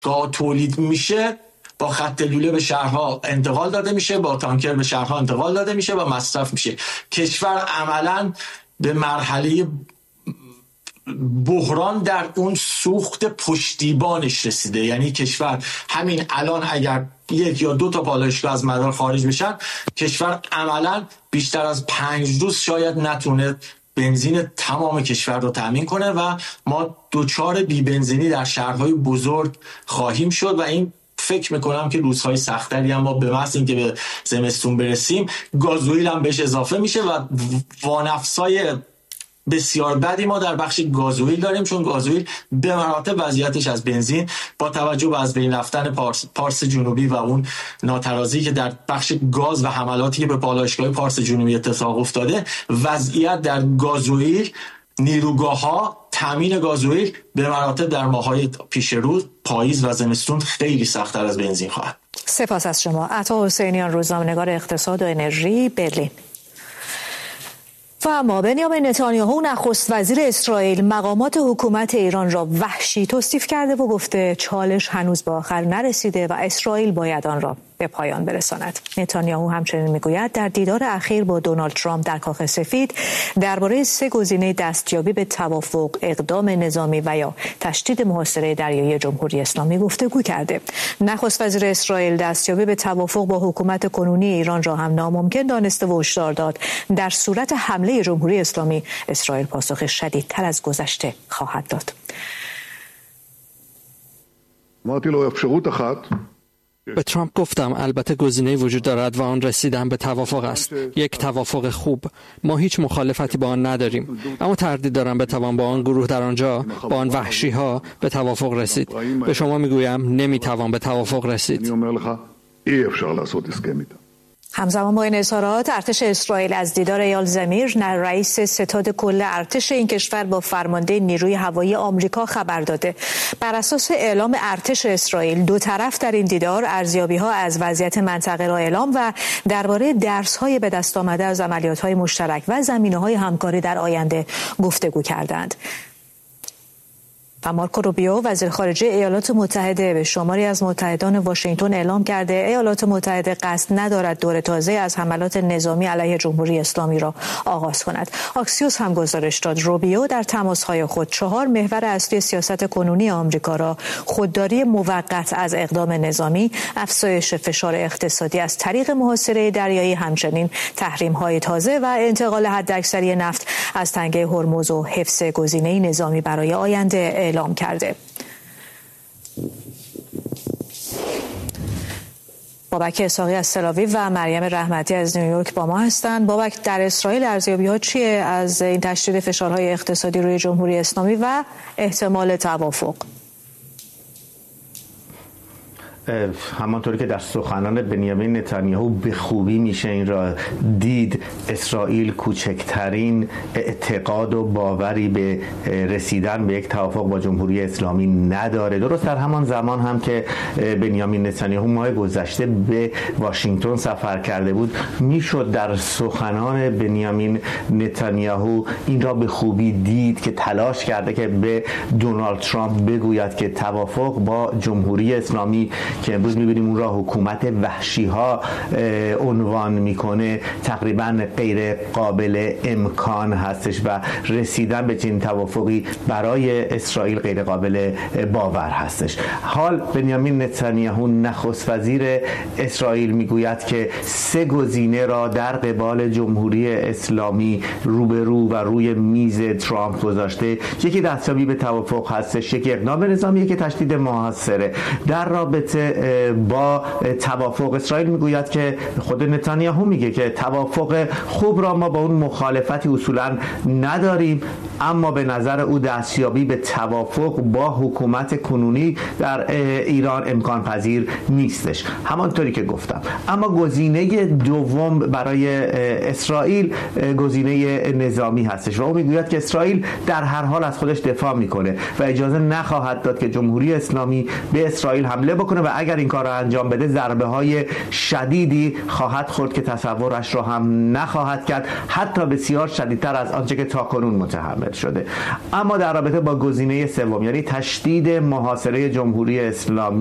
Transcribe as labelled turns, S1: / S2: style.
S1: تولید میشه با خط لوله به شهرها انتقال داده میشه، با تانکر به شهرها انتقال داده میشه و مصرف میشه. کشور عملاً به مرحله بحران در اون سوخت پشتیبانش رسیده. یعنی کشور همین الان اگر 1 یا 2 تا پالایشگاه از مدار خارج بشن، کشور عملاً بیشتر از 5 روز شاید نتونه بنزین تمام کشور رو تامین کنه و ما دوچار بی بنزینی در شهرهای بزرگ خواهیم شد و این فکر میکنم که روزهای سختری هم ما به محض اینکه به زمستون برسیم گازوئیل هم بهش اضافه میشه و وانفسای بسیار بدی ما در بخش گازوئیل داریم، چون گازوئیل به مراتب وضعیتش از بنزین با توجه به از بین رفتن پارس جنوبی و اون ناترازی که در بخش گاز و حملاتی که به پالایشگاه پارس جنوبی اتفاق افتاده، وضعیت در گازوئیل، نیروگاه‌ها، تامین گازوئیل به مراتب در ماه‌های پیش رو پاییز و زمستون خیلی سخت‌تر از بنزین خواهد.
S2: سپاس از شما. عطا حسینیان، روزنامه‌نگار اقتصاد و انرژی، برلین. و اما بنیامین نتانیاهو نخست وزیر اسرائیل مقامات حکومت ایران را وحشی توصیف کرده و گفته چالش هنوز به آخر نرسیده و اسرائیل باید آن را به پایان برساند. نتانیاهو همچنین میگوید در دیدار اخیر با دونالد ترامپ در کاخ سفید درباره 3 گزینه دستیابی به توافق، اقدام نظامی و یا تشدید محاصره دریایی جمهوری اسلامی گفتگو کرده. نخست وزیر اسرائیل دستیابی به توافق با حکومت کنونی ایران را هم ناممکن دانسته و هشدار داد در صورت حمله جمهوری اسلامی اسرائیل پاسخ شدیدتر از گذشته خواهد داد.
S3: به ترامپ گفتم البته گزینه‌ای وجود دارد و آن رسیدن به توافق است، یک توافق خوب. ما هیچ مخالفتی با آن نداریم، اما تردید دارم بتوان با آن گروه در آنجا، با آن وحشی‌ها به توافق رسید. به شما میگویم نمیتوان به توافق رسید.
S2: همزمان با این اظهارات ارتش اسرائیل از دیدار ایال زمیر رئیس ستاد کل ارتش این کشور با فرمانده نیروی هوایی آمریکا خبر داده. بر اساس اعلام ارتش اسرائیل 2 طرف در این دیدار ارزیابی‌ها از وضعیت منطقه را اعلام و درباره درس‌های به دست آمده از عملیات‌های مشترک و زمینه‌های همکاری در آینده گفتگو کردند. و مارکو روبیو وزیر خارجه ایالات متحده به شماری از متحدان واشنگتن اعلام کرده ایالات متحده قصد ندارد دور تازه از حملات نظامی علیه جمهوری اسلامی را آغاز کند. آکسیوس هم گزارش داد روبیو در تماس‌های خود 4 محور اصلی سیاست کنونی آمریکا را خودداری موقت از اقدام نظامی، افزایش فشار اقتصادی از طریق محاصره دریایی، همچنین تحریم‌های تازه و انتقال حداکثری نفت از تنگه هرمز و حفظ گزینه‌ای نظامی برای آینده اعلام کرده. بابک اسحاقی از تل‌آویو و مریم رحمتی از نیویورک با ما هستند. بابک، در اسرائیل ارزیابی‌ها چیه از این تشدید فشارهای اقتصادی روی جمهوری اسلامی و احتمال توافق؟
S4: همانطوری که در سخنان بنیامین نتانیاهو به خوبی میشه این را دید، اسرائیل کوچکترین اعتقاد و باوری به رسیدن به یک توافق با جمهوری اسلامی نداره. درست در همان زمان هم که بنیامین نتانیاهو ماه گذشته به واشنگتن سفر کرده بود، میشد در سخنان بنیامین نتانیاهو این را به خوبی دید که تلاش کرده که به دونالد ترامپ بگوید که توافق با جمهوری اسلامی که امروز می‌بینیم اون را حکومت وحشی‌ها عنوان میکنه تقریباً غیر قابل امکان هستش و رسیدن به چنین توافقی برای اسرائیل غیر قابل باور هستش. حال بنیامین نتانیاهو نخست وزیر اسرائیل میگوید که 3 گزینه را در قبال جمهوری اسلامی روبرو و روی میز ترامپ گذاشته. یکی دستیابی به توافق هستش، یکی اقدام نظامی، یکی تشدید محاصره. در رابطه با توافق اسرائیل میگوید که خود نتانیاهو میگه که توافق خوب را ما با اون مخالفتی اصولا نداریم، اما به نظر او دستیابی به توافق با حکومت کنونی در ایران امکان پذیر نیستش. همانطوری که گفتم، اما گزینه دوم برای اسرائیل گزینه نظامی هستش و او میگوید که اسرائیل در هر حال از خودش دفاع میکنه و اجازه نخواهد داد که جمهوری اسلامی به اسرائیل حمله بکنه و اگر این کار را انجام بده ضربه های شدیدی خواهد خورد که تصورش را هم نخواهد کرد، حتی بسیار شدیدتر از آنچه که تاکنون متحمل شده. اما در رابطه با گزینه سوم، یعنی تشدید محاصره جمهوری اسلامی